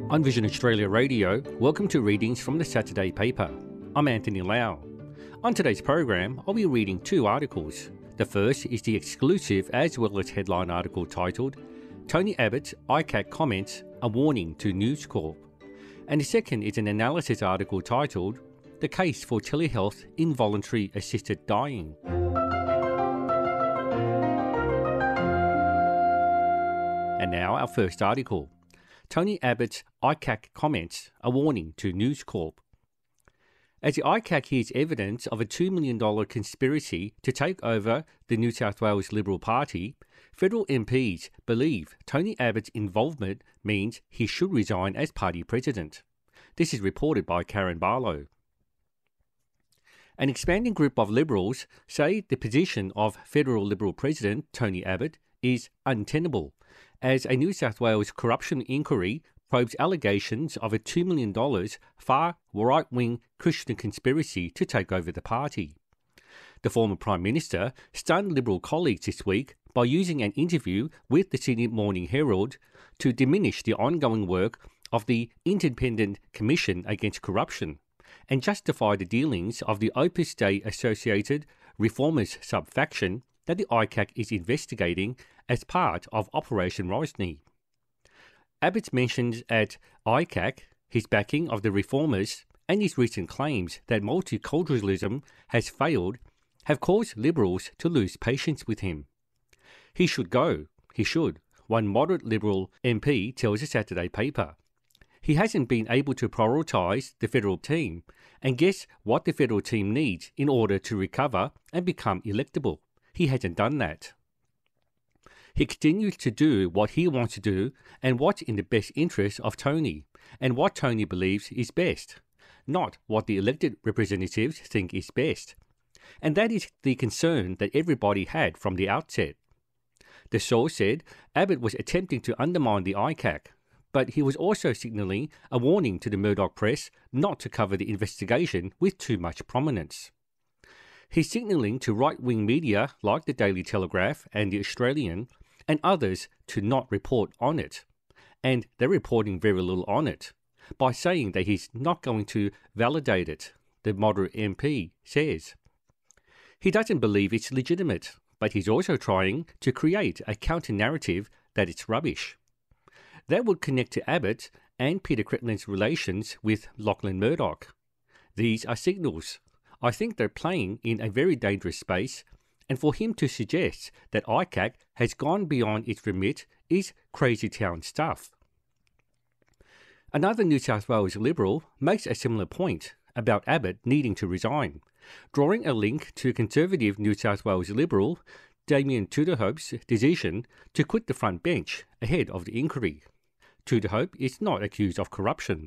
On Vision Australia Radio, welcome to readings from the Saturday paper. I'm Anthony Lau. On today's program, I'll be reading two articles. The first is the exclusive as well as headline article titled, Tony Abbott's ICAC Comments, a Warning to News Corp. And the second is an analysis article titled, The Case for Telehealth Involuntary Assisted Dying. And now our first article. Tony Abbott's ICAC Comments, a Warning to News Corp. As the ICAC hears evidence of a $2 million conspiracy to take over the New South Wales Liberal Party, federal MPs believe Tony Abbott's involvement means he should resign as party president. This is reported by Karen Barlow. An expanding group of Liberals say the position of federal Liberal President Tony Abbott is untenable, as a New South Wales corruption inquiry probes allegations of a $2 million far right-wing Christian conspiracy to take over the party. The former Prime Minister stunned Liberal colleagues this week by using an interview with the Sydney Morning Herald to diminish the ongoing work of the Independent Commission Against Corruption and justify the dealings of the Opus Dei associated Reformers sub-faction that the ICAC is investigating as part of Operation Rosny. Abbott mentions at ICAC his backing of the Reformers and his recent claims that multiculturalism has failed have caused Liberals to lose patience with him. He should go, he should, one moderate Liberal MP tells the Saturday paper. He hasn't been able to prioritise the federal team, and guess what the federal team needs in order to recover and become electable? He hasn't done that. He continues to do what he wants to do and what's in the best interest of Tony and what Tony believes is best, not what the elected representatives think is best. And that is the concern that everybody had from the outset. The source said Abbott was attempting to undermine the ICAC, but he was also signalling a warning to the Murdoch press not to cover the investigation with too much prominence. He's signalling to right-wing media like the Daily Telegraph and the Australian and others to not report on it. And they're reporting very little on it by saying that he's not going to validate it, the moderate MP says. He doesn't believe it's legitimate, but he's also trying to create a counter-narrative that it's rubbish. That would connect to Abbott and Peter Cretlin's relations with Lachlan Murdoch. These are signals. I think they're playing in a very dangerous space, and for him to suggest that ICAC has gone beyond its remit is crazy town stuff. Another New South Wales Liberal makes a similar point about Abbott needing to resign, drawing a link to Conservative New South Wales Liberal Damien Tudorhope's decision to quit the front bench ahead of the inquiry. Tudorhope is not accused of corruption.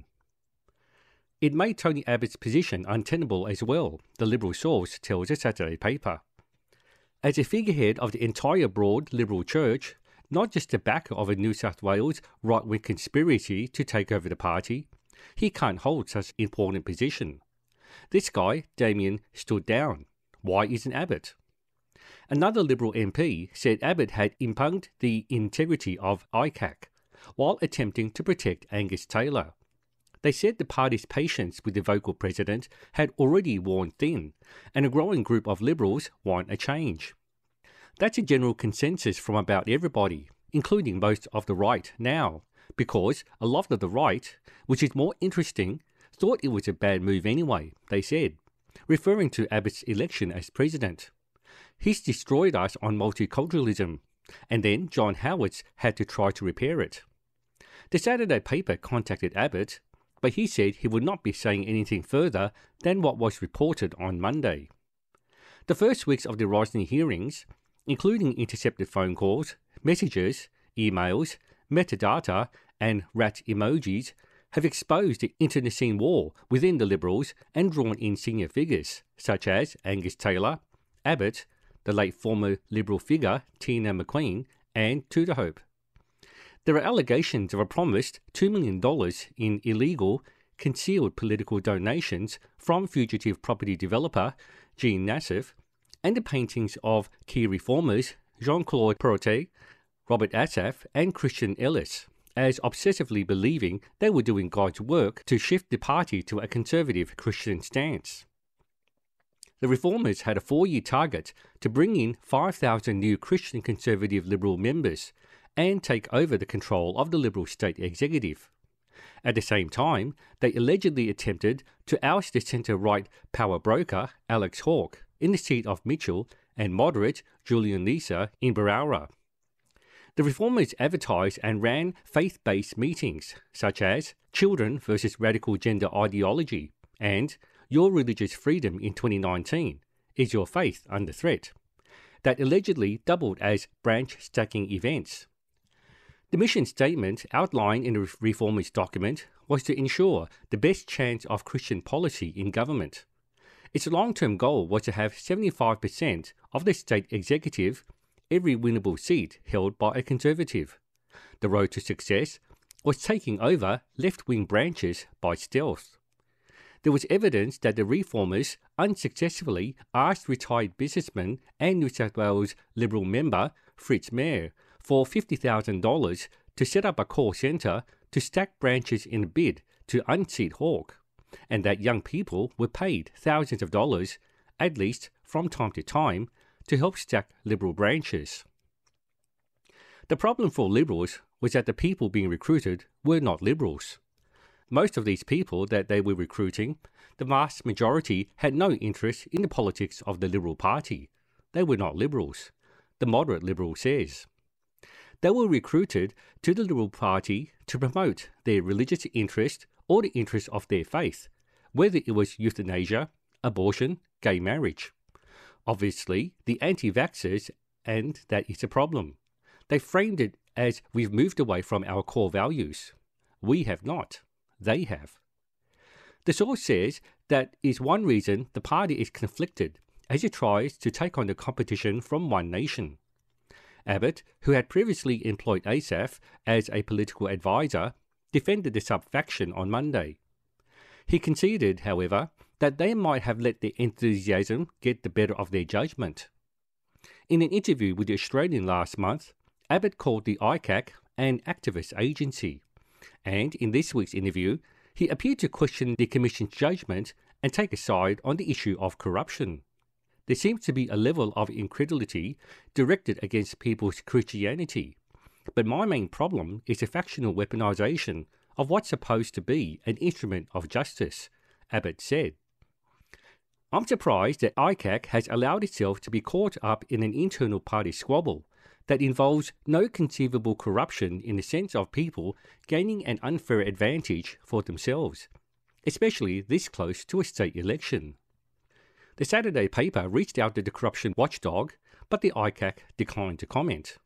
It made Tony Abbott's position untenable as well, the Liberal source tells the Saturday paper. As a figurehead of the entire broad Liberal church, not just the backer of a New South Wales right-wing conspiracy to take over the party, he can't hold such an important position. This guy, Damien, stood down. Why isn't Abbott? Another Liberal MP said Abbott had impugned the integrity of ICAC while attempting to protect Angus Taylor. They said the party's patience with the vocal president had already worn thin, and a growing group of Liberals want a change. That's a general consensus from about everybody, including most of the right now, because a lot of the right, which is more interesting, thought it was a bad move anyway, they said, referring to Abbott's election as president. He's destroyed us on multiculturalism, and then John Howard's had to try to repair it. The Saturday paper contacted Abbott, but he said he would not be saying anything further than what was reported on Monday. The first weeks of the Rosny hearings, including intercepted phone calls, messages, emails, metadata, and rat emojis, have exposed the internecine war within the Liberals and drawn in senior figures, such as Angus Taylor, Abbott, the late former Liberal figure Tina McQueen, and Tudorhope. There are allegations of a promised $2 million in illegal, concealed political donations from fugitive property developer Jean Nassif, and the paintings of key reformers Jean-Claude Protet, Robert Asaph, and Christian Ellis, as obsessively believing they were doing God's work to shift the party to a conservative Christian stance. The Reformers had a 4-year target to bring in 5,000 new Christian Conservative Liberal members and take over the control of the Liberal state executive. At the same time, they allegedly attempted to oust the centre-right power broker Alex Hawke in the seat of Mitchell and moderate Julian Leeser in Berowra. The Reformers advertised and ran faith-based meetings such as Children versus Radical Gender Ideology and Your Religious Freedom in 2019, Is Your Faith Under Threat? That allegedly doubled as branch-stacking events. The mission statement outlined in the Reformers document was to ensure the best chance of Christian policy in government. Its long-term goal was to have 75% of the state executive, every winnable seat held by a Conservative. The road to success was taking over left-wing branches by stealth. There was evidence that the Reformers unsuccessfully asked retired businessman and New South Wales Liberal member Fritz Mayer for $50,000 to set up a call centre to stack branches in a bid to unseat Hawke, and that young people were paid thousands of dollars, at least from time to time, to help stack Liberal branches. The problem for Liberals was that the people being recruited were not Liberals. Most of these people that they were recruiting, the vast majority had no interest in the politics of the Liberal Party. They were not Liberals, the moderate Liberal says. They were recruited to the Liberal Party to promote their religious interest or the interest of their faith, whether it was euthanasia, abortion, gay marriage. Obviously, the anti-vaxxers, and that is a problem. They framed it as we've moved away from our core values. We have not. They have. The source says that is one reason the party is conflicted as it tries to take on the competition from One Nation. Abbott, who had previously employed Asaph as a political advisor, defended the sub-faction on Monday. He conceded, however, that they might have let their enthusiasm get the better of their judgment. In an interview with the Australian last month, Abbott called the ICAC an activist agency, and in this week's interview, he appeared to question the Commission's judgment and take a side on the issue of corruption. There seems to be a level of incredulity directed against people's Christianity, but my main problem is the factional weaponisation of what's supposed to be an instrument of justice, Abbott said. I'm surprised that ICAC has allowed itself to be caught up in an internal party squabble that involves no conceivable corruption in the sense of people gaining an unfair advantage for themselves, especially this close to a state election. The Saturday paper reached out to the corruption watchdog, but the ICAC declined to comment.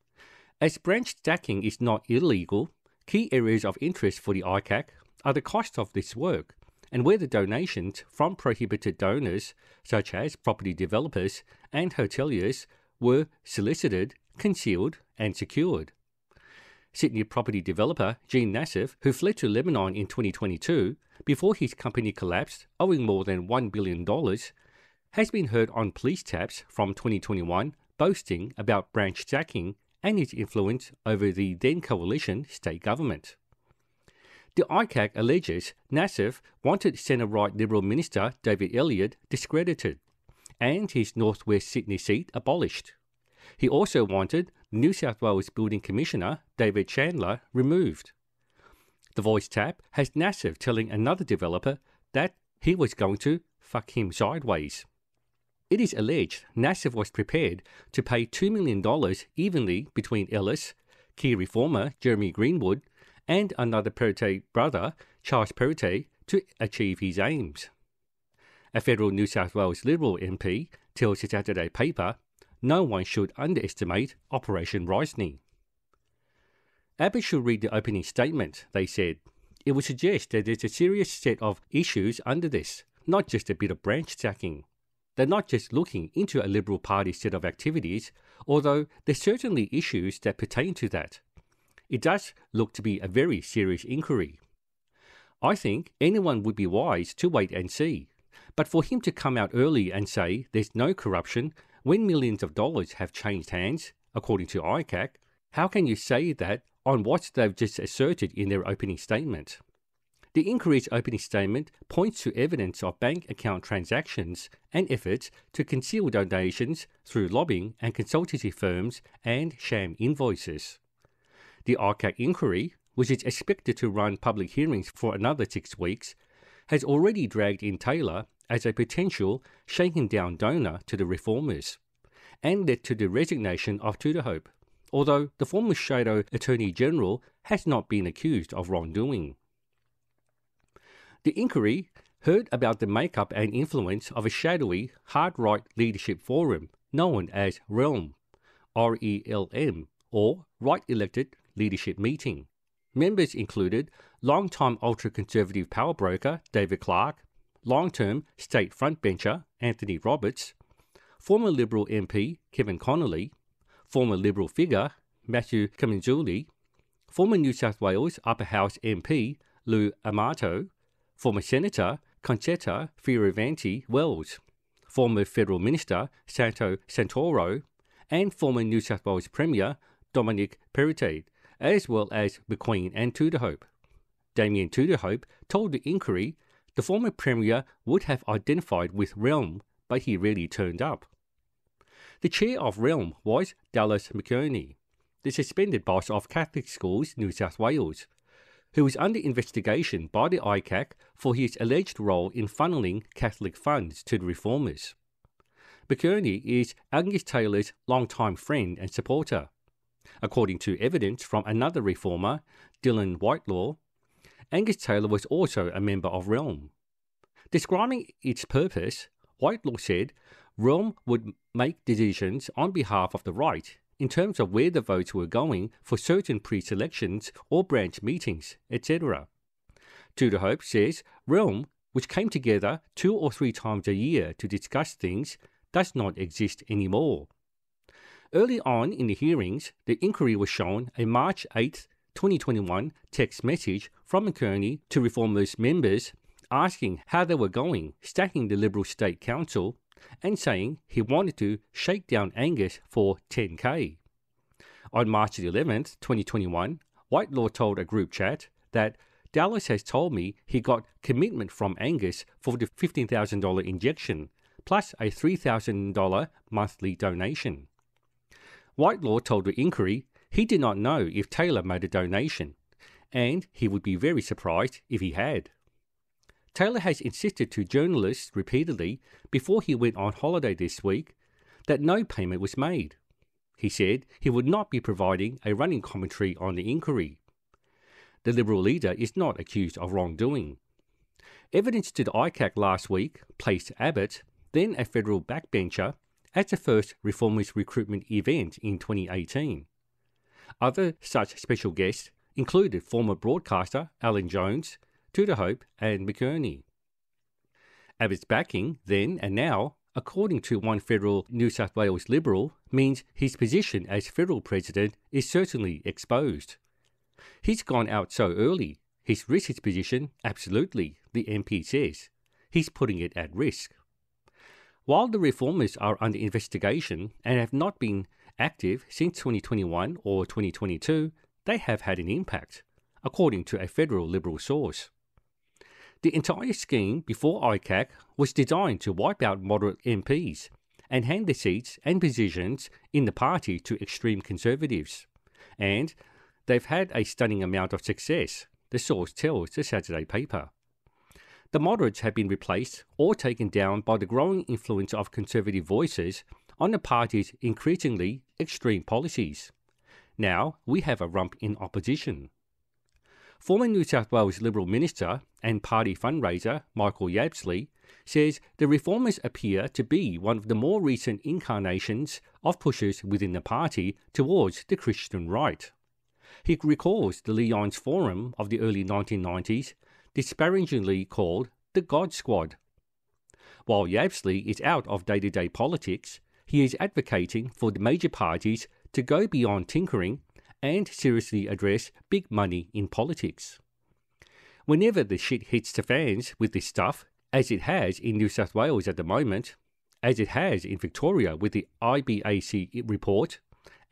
As branch stacking is not illegal, key areas of interest for the ICAC are the cost of this work and whether donations from prohibited donors, such as property developers and hoteliers, were solicited, concealed and secured. Sydney property developer Gene Nassif, who fled to Lebanon in 2022 before his company collapsed owing more than $1 billion, has been heard on police taps from 2021 boasting about branch stacking and his influence over the then coalition state government. The ICAC alleges Nassif wanted centre-right Liberal Minister David Elliott discredited and his North West Sydney seat abolished. He also wanted New South Wales Building Commissioner David Chandler removed. The voice tap has Nassif telling another developer that he was going to fuck him sideways. It is alleged Nassif was prepared to pay $2 million evenly between Ellis, key reformer Jeremy Greenwood, and another Perrottet brother, Charles Perrottet, to achieve his aims. A federal New South Wales Liberal MP tells the Saturday paper, no one should underestimate Operation Rosny. Abbott should read the opening statement, they said. It would suggest that there's a serious set of issues under this, not just a bit of branch stacking. They're not just looking into a Liberal Party set of activities, although there's certainly issues that pertain to that. It does look to be a very serious inquiry. I think anyone would be wise to wait and see, but for him to come out early and say there's no corruption when millions of dollars have changed hands, according to ICAC, how can you say that on what they've just asserted in their opening statement. The inquiry's opening statement points to evidence of bank account transactions and efforts to conceal donations through lobbying and consultancy firms and sham invoices. The ICAC inquiry, which is expected to run public hearings for another 6 weeks, has already dragged in Taylor as a potential shaken down donor to the reformers, and led to the resignation of Tudorhope, although the former Shadow Attorney General has not been accused of wrongdoing. The inquiry heard about the makeup and influence of a shadowy hard-right leadership forum known as RELM, R-E-L-M, or Right Elected Leadership Meeting. Members included long-time ultra-conservative power broker David Clark, long-term state frontbencher Anthony Roberts, former Liberal MP Kevin Connolly, former Liberal figure Matthew Kamenzuli, former New South Wales Upper House MP Lou Amato, former Senator Concetta Fierravanti-Wells, former Federal Minister Santo Santoro, and former New South Wales Premier Dominic Perrottet, as well as McQueen and Tudorhope. Damien Tudorhope told the inquiry the former Premier would have identified with RELM, but he rarely turned up. The chair of RELM was Dallas McKerney, the suspended boss of Catholic Schools New South Wales, who was under investigation by the ICAC for his alleged role in funneling Catholic funds to the reformers. McKerney is Angus Taylor's longtime friend and supporter. According to evidence from another reformer, Dylan Whitelaw, Angus Taylor was also a member of RELM. Describing its purpose, Whitelaw said RELM would make decisions on behalf of the right in terms of where the votes were going for certain pre-selections or branch meetings, etc. Tudorhope says RELM, which came together 2 or 3 times a year to discuss things, does not exist anymore. Early on in the hearings, the inquiry was shown a March 8, 2021 text message from McKerney to Reformers members asking how they were going, stacking the Liberal State Council, and saying he wanted to shake down Angus for 10k. On March 11, 2021, Whitelaw told a group chat that Dallas has told me he got commitment from Angus for the $15,000 injection, plus a $3,000 monthly donation. Whitelaw told the inquiry he did not know if Taylor made a donation, and he would be very surprised if he had. Taylor has insisted to journalists repeatedly before he went on holiday this week that no payment was made. He said he would not be providing a running commentary on the inquiry. The Liberal leader is not accused of wrongdoing. Evidence to the ICAC last week placed Abbott, then a federal backbencher, as the first Reformers recruitment event in 2018. Other such special guests included former broadcaster Alan Jones, Tudorhope and McKerney. Abbott's backing, then and now, according to one federal New South Wales Liberal, means his position as federal president is certainly exposed. He's gone out so early, he's risked his position absolutely, the MP says. He's putting it at risk. While the reformers are under investigation and have not been active since 2021 or 2022, they have had an impact, according to a federal Liberal source. The entire scheme before ICAC was designed to wipe out moderate MPs and hand the seats and positions in the party to extreme Conservatives. And they've had a stunning amount of success, the source tells the Saturday paper. The moderates have been replaced or taken down by the growing influence of Conservative voices on the party's increasingly extreme policies. Now we have a rump in opposition. Former New South Wales Liberal Minister and party fundraiser Michael Yabsley says the reformers appear to be one of the more recent incarnations of pushes within the party towards the Christian right. He recalls the Lyons Forum of the early 1990s disparagingly called the God Squad. While Yabsley is out of day-to-day politics, he is advocating for the major parties to go beyond tinkering and seriously address big money in politics. Whenever the shit hits the fans with this stuff, as it has in New South Wales at the moment, as it has in Victoria with the IBAC report,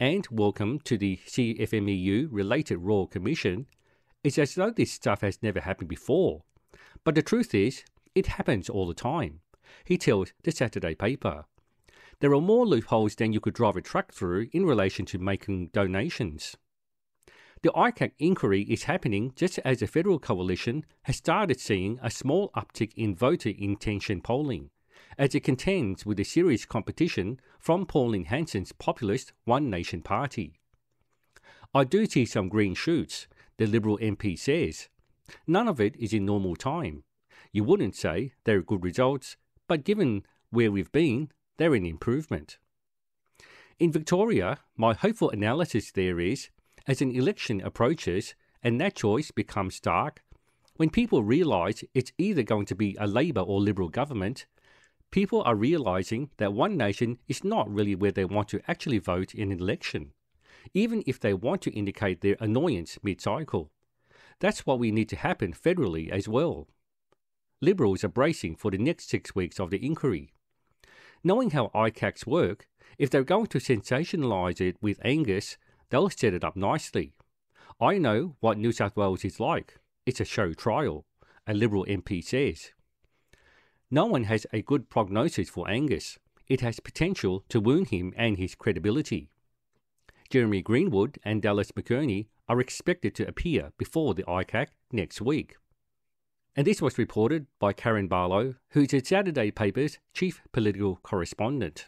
and welcome to the CFMEU-related Royal Commission, it's as though this stuff has never happened before. But the truth is, it happens all the time, he tells the Saturday paper. There are more loopholes than you could drive a truck through in relation to making donations. The ICAC inquiry is happening just as the federal coalition has started seeing a small uptick in voter intention polling, as it contends with a serious competition from Pauline Hanson's populist One Nation Party. I do see some green shoots, the Liberal MP says. None of it is in normal time. You wouldn't say they're good results, but given where we've been, they're an improvement. In Victoria, my hopeful analysis there is, as an election approaches and that choice becomes stark, when people realise it's either going to be a Labor or Liberal government, people are realising that One Nation is not really where they want to actually vote in an election, even if they want to indicate their annoyance mid-cycle. That's what we need to happen federally as well. Liberals are bracing for the next 6 weeks of the inquiry. Knowing how ICACs work, if they're going to sensationalise it with Angus, they'll set it up nicely. I know what New South Wales is like. It's a show trial, a Liberal MP says. No one has a good prognosis for Angus. It has potential to wound him and his credibility. Jeremy Greenwood and Dallas McKerney are expected to appear before the ICAC next week. And this was reported by Karen Barlow, who's the Saturday paper's chief political correspondent.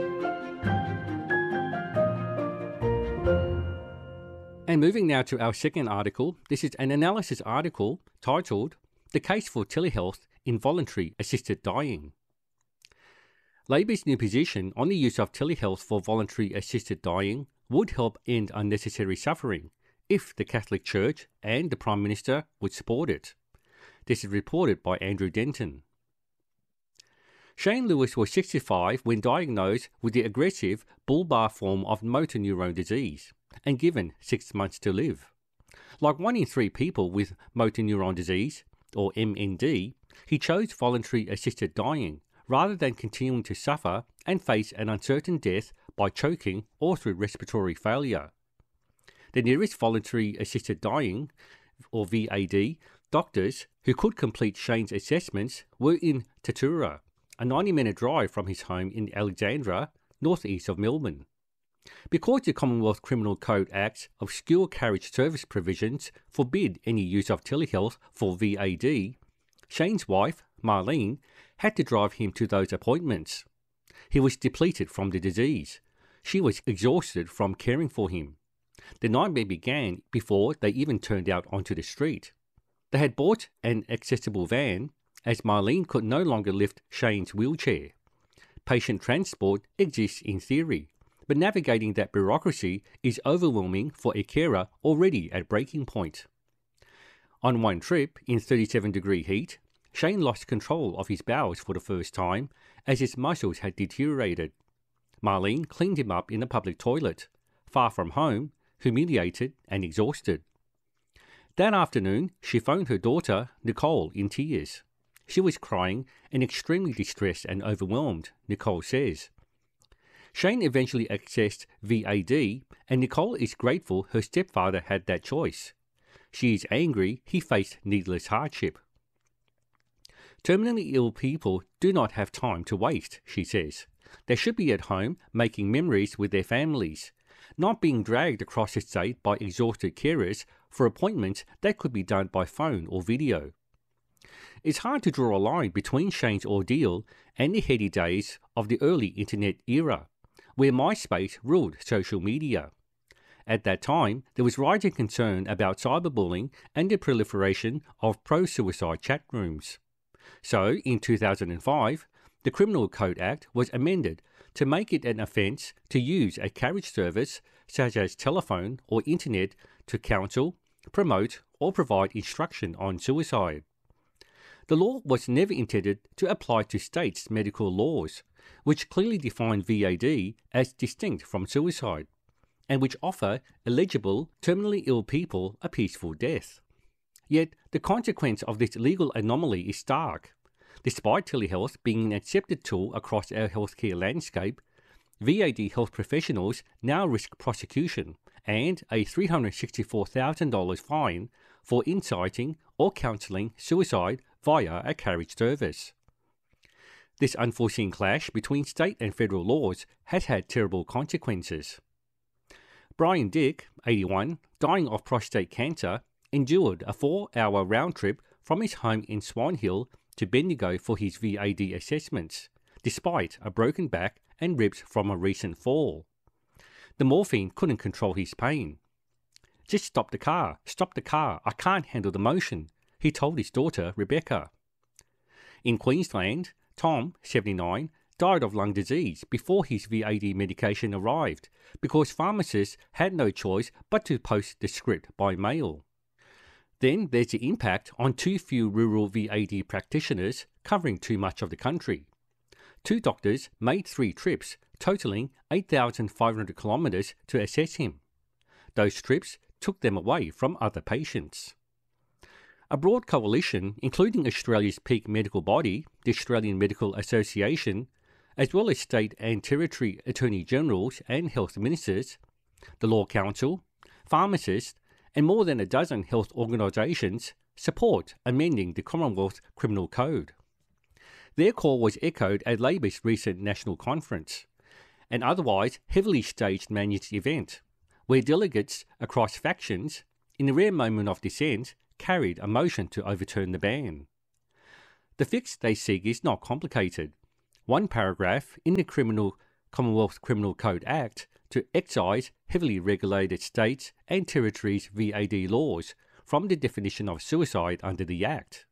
And moving now to our second article, this is an analysis article titled The Case for Telehealth in Voluntary Assisted Dying. Labor's new position on the use of telehealth for voluntary assisted dying would help end unnecessary suffering if the Catholic Church and the Prime Minister would support it. This is reported by Andrew Denton. Shane Lewis was 65 when diagnosed with the aggressive bulbar form of motor neurone disease and given 6 months to live. Like 1 in 3 people with motor neuron disease, or MND, he chose voluntary assisted dying rather than continuing to suffer and face an uncertain death by choking or through respiratory failure. The nearest voluntary assisted dying, or VAD, doctors who could complete Shane's assessments were in Tatura, a 90-minute drive from his home in Alexandra, northeast of Melbourne. Because the Commonwealth Criminal Code Act's obscure carriage service provisions forbid any use of telehealth for VAD, Shane's wife, Marlene, had to drive him to those appointments. He was depleted from the disease. She was exhausted from caring for him. The nightmare began before they even turned out onto the street. They had bought an accessible van, as Marlene could no longer lift Shane's wheelchair. Patient transport exists in theory, but navigating that bureaucracy is overwhelming for a carer already at breaking point. On one trip, in 37-degree heat, Shane lost control of his bowels for the first time as his muscles had deteriorated. Marlene cleaned him up in a public toilet, far from home, humiliated and exhausted. That afternoon, she phoned her daughter, Nicole, in tears. She was crying and extremely distressed and overwhelmed, Nicole says. Shane eventually accessed VAD, and Nicole is grateful her stepfather had that choice. She is angry he faced needless hardship. Terminally ill people do not have time to waste, she says. They should be at home making memories with their families, not being dragged across the state by exhausted carers for appointments that could be done by phone or video. It's hard to draw a line between Shane's ordeal and the heady days of the early internet era, where MySpace ruled social media. At that time, there was rising concern about cyberbullying and the proliferation of pro-suicide chat rooms. So, in 2005, the Criminal Code Act was amended to make it an offence to use a carriage service such as telephone or internet to counsel, promote or provide instruction on suicide. The law was never intended to apply to states' medical laws, which clearly define VAD as distinct from suicide, and which offer eligible terminally ill people a peaceful death. Yet the consequence of this legal anomaly is stark. Despite telehealth being an accepted tool across our healthcare landscape, VAD health professionals now risk prosecution and a $364,000 fine for inciting or counselling suicide via a carriage service. This unforeseen clash between state and federal laws has had terrible consequences. Brian Dick, 81, dying of prostate cancer, endured a 4-hour round trip from his home in Swan Hill to Bendigo for his VAD assessments, despite a broken back and ribs from a recent fall. The morphine couldn't control his pain. "Just stop the car, I can't handle the motion," he told his daughter, Rebecca. In Queensland, Tom, 79, died of lung disease before his VAD medication arrived because pharmacists had no choice but to post the script by mail. Then there's the impact on too few rural VAD practitioners covering too much of the country. 2 doctors made 3 trips, totaling 8,500 kilometres to assess him. Those trips took them away from other patients. A broad coalition, including Australia's peak medical body, the Australian Medical Association, as well as state and territory attorney-generals and health ministers, the Law Council, pharmacists, and more than a dozen health organisations support amending the Commonwealth Criminal Code. Their call was echoed at Labor's recent national conference, an otherwise heavily staged managed event, where delegates across factions, in a rare moment of dissent, carried a motion to overturn the ban. The fix they seek is not complicated. One paragraph in the Commonwealth Criminal Code Act to excise heavily regulated states and territories' VAD laws from the definition of suicide under the Act.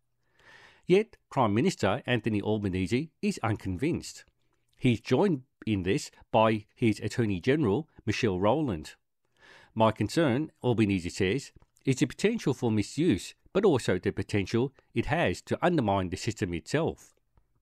Yet, Prime Minister Anthony Albanese is unconvinced. He's joined in this by his Attorney General, Michelle Rowland. "My concern," Albanese says, "is the potential for misuse, but also the potential it has to undermine the system itself."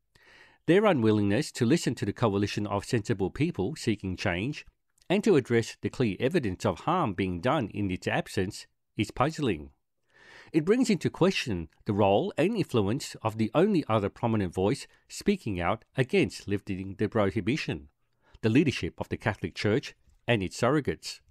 Their unwillingness to listen to the coalition of sensible people seeking change and to address the clear evidence of harm being done in its absence is puzzling. It brings into question the role and influence of the only other prominent voice speaking out against lifting the prohibition, the leadership of the Catholic Church and its surrogates.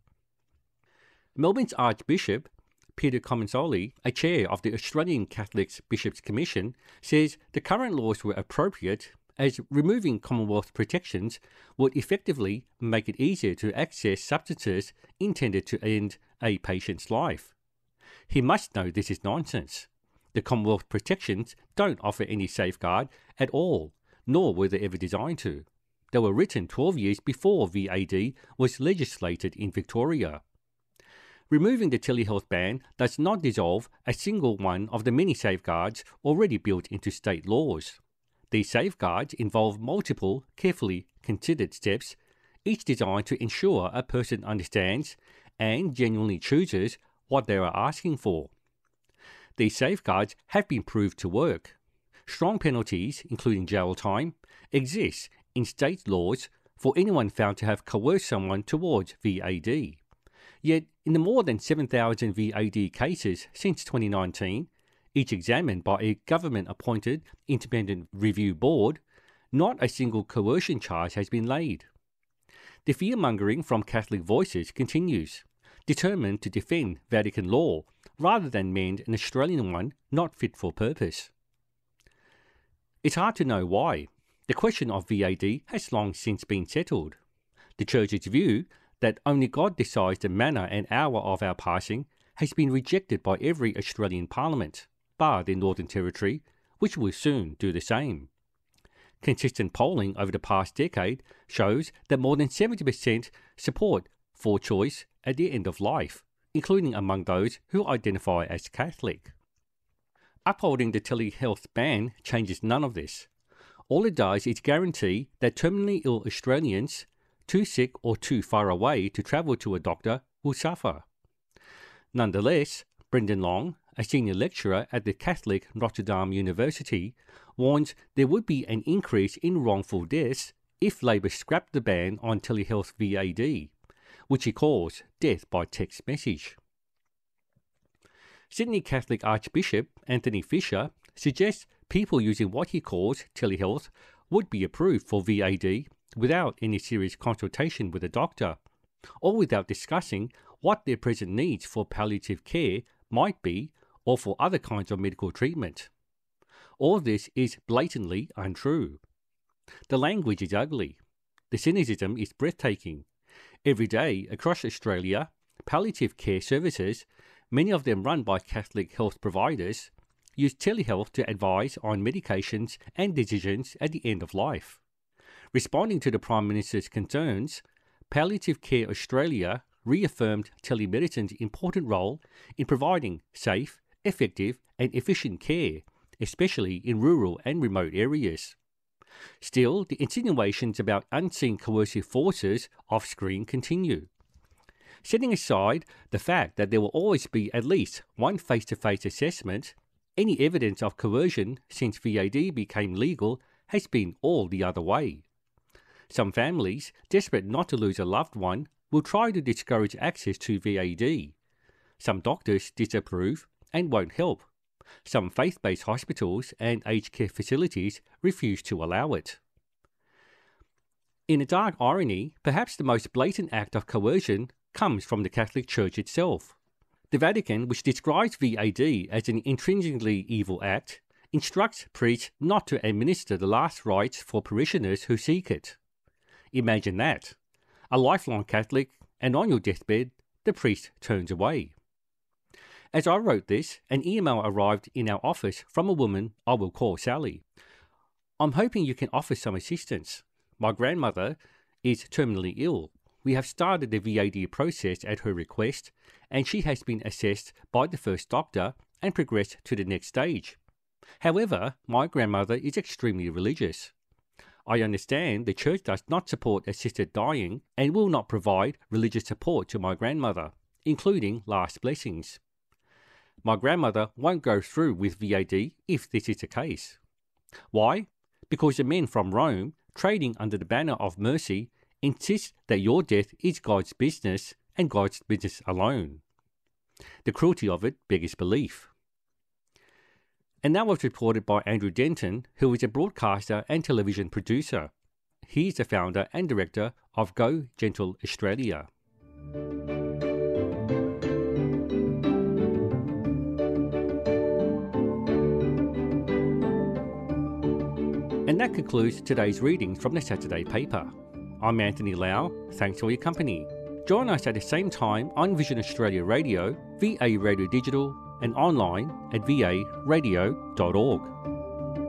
Melbourne's Archbishop Peter Comensoli, a chair of the Australian Catholic Bishops' Commission, says the current laws were appropriate as removing Commonwealth protections would effectively make it easier to access substances intended to end a patient's life. He must know this is nonsense. The Commonwealth protections don't offer any safeguard at all, nor were they ever designed to. They were written 12 years before VAD was legislated in Victoria. Removing the telehealth ban does not dissolve a single one of the many safeguards already built into state laws. These safeguards involve multiple, carefully considered steps, each designed to ensure a person understands and genuinely chooses what they are asking for. These safeguards have been proved to work. Strong penalties, including jail time, exist in state laws for anyone found to have coerced someone towards VAD. Yet, in the more than 7,000 VAD cases since 2019, each examined by a government-appointed independent review board, not a single coercion charge has been laid. The fear-mongering from Catholic voices continues, determined to defend Vatican law rather than mend an Australian one not fit for purpose. It's hard to know why. The question of VAD has long since been settled. The Church's view that only God decides the manner and hour of our passing has been rejected by every Australian Parliament, bar the Northern Territory, which will soon do the same. Consistent polling over the past decade shows that more than 70% support for choice at the end of life, including among those who identify as Catholic. Upholding the telehealth ban changes none of this. All it does is guarantee that terminally ill Australians, too sick or too far away to travel to a doctor, will suffer. Nonetheless, Brendan Long, a senior lecturer at the Catholic Notre Dame University, warns there would be an increase in wrongful deaths if Labor scrapped the ban on telehealth VAD, which he calls death by text message. Sydney Catholic Archbishop Anthony Fisher suggests people using what he calls telehealth would be approved for VAD without any serious consultation with a doctor, or without discussing what their present needs for palliative care might be or for other kinds of medical treatment. All this is blatantly untrue. The language is ugly. The cynicism is breathtaking. Every day across Australia, palliative care services, many of them run by Catholic health providers, use telehealth to advise on medications and decisions at the end of life. Responding to the Prime Minister's concerns, Palliative Care Australia reaffirmed telemedicine's important role in providing safe, effective and efficient care, especially in rural and remote areas. Still, the insinuations about unseen coercive forces off-screen continue. Setting aside the fact that there will always be at least one face-to-face assessment, any evidence of coercion since VAD became legal has been all the other way. Some families, desperate not to lose a loved one, will try to discourage access to VAD. Some doctors disapprove and won't help. Some faith-based hospitals and aged care facilities refuse to allow it. In a dark irony, perhaps the most blatant act of coercion comes from the Catholic Church itself. The Vatican, which describes VAD as an intrinsically evil act, instructs priests not to administer the last rites for parishioners who seek it. Imagine that. A lifelong Catholic, and on your deathbed, the priest turns away. As I wrote this, an email arrived in our office from a woman I will call Sally. I'm hoping you can offer some assistance. My grandmother is terminally ill. We have started the VAD process at her request, and she has been assessed by the first doctor and progressed to the next stage. However, my grandmother is extremely religious. I understand the church does not support assisted dying and will not provide religious support to my grandmother, including last blessings. My grandmother won't go through with VAD if this is the case. Why? Because the men from Rome, trading under the banner of mercy, insist that your death is God's business and God's business alone. The cruelty of it beggars belief. And that was reported by Andrew Denton, who is a broadcaster and television producer. He is the founder and director of Go Gentle Australia. And that concludes today's readings from the Saturday paper. I'm Anthony Lau. Thanks for your company. Join us at the same time on Vision Australia Radio, VA Radio Digital, and online at varadio.org.